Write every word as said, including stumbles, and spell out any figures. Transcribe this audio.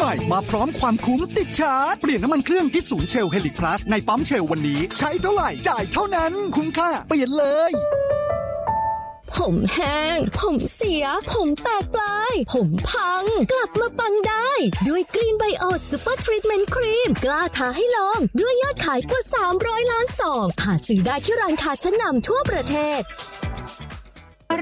ม่มาพร้อมความคุ้มติดชาร์จเปลี่ยนน้ำมันเครื่องที่ศูนย์เชลเฮลิคพลัสในปั๊มเชลวันนี้ใช้เท่าไหร่จ่ายเท่านั้นคุ้มค่าเปลี่ยนเลยผมแห้งผมเสียผมแตกปลายผมพังกลับมาปังได้ด้วยกรีนไบโอซูเปอร์ทรีทเมนต์ครีมกล้าท้าให้ลองด้วยยอดขายกว่าสามร้อยล้านซองหาซื้อได้ที่ร้านค้าชั้นนำทั่วประเทศ